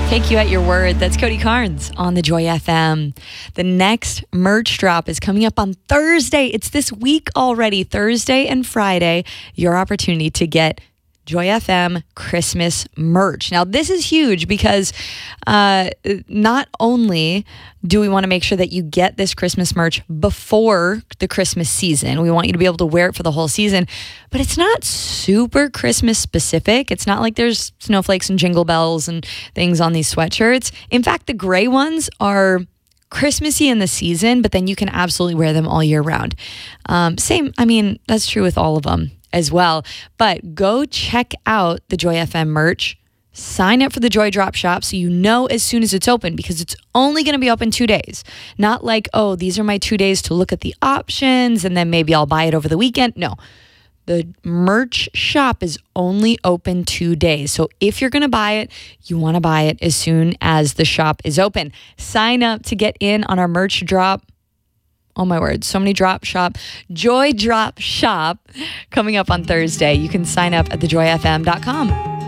Take you at your word. That's Cody Carnes on the Joy FM. The next merch drop is coming up on Thursday. It's this week already, Thursday and Friday. Your opportunity to get Joy FM Christmas merch. Now, this is huge because not only do we want to make sure that you get this Christmas merch before the Christmas season, we want you to be able to wear it for the whole season, but it's not super Christmas specific. It's not like there's snowflakes and jingle bells and things on these sweatshirts. In fact, the gray ones are Christmassy in the season, but then you can absolutely wear them all year round. That's true with all of them as well. But go check out the Joy FM merch. Sign up for the Joy Drop Shop so you know as soon as it's open, because it's only going to be open 2 days. Not like, oh, these are my 2 days to look at the options and then maybe I'll buy it over the weekend. No, the merch shop is only open 2 days. So if you're going to buy it, you want to buy it as soon as the shop is open. Sign up to get in on our merch drop. Oh my word, so many Joy Drop Shop coming up on Thursday. You can sign up at thejoyfm.com.